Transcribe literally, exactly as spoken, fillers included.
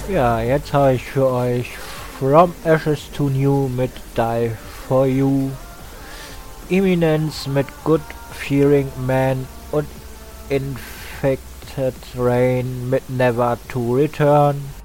Ja, jetzt habe ich für euch From Ashes to New mit Die For You, Eminence mit Good Fearing Man und Infected Rain mit Never to Return.